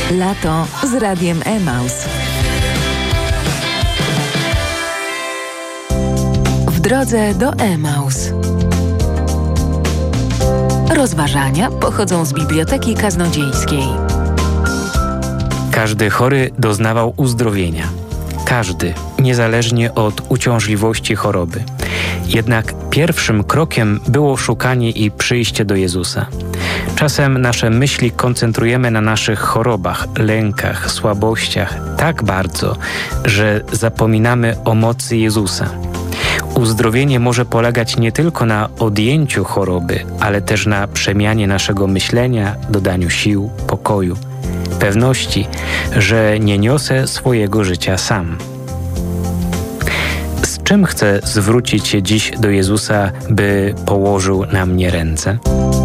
Lato z Radiem Emaus. W drodze do Emaus. Rozważania pochodzą z Biblioteki Kaznodziejskiej. Każdy chory doznawał uzdrowienia. Każdy, niezależnie od uciążliwości choroby. Jednak pierwszym krokiem było szukanie i przyjście do Jezusa. Czasem nasze myśli koncentrujemy na naszych chorobach, lękach, słabościach tak bardzo, że zapominamy o mocy Jezusa. Uzdrowienie może polegać nie tylko na odjęciu choroby, ale też na przemianie naszego myślenia, dodaniu sił, pokoju, pewności, że nie niosę swojego życia sam. Z czym chcę zwrócić się dziś do Jezusa, by położył na mnie ręce?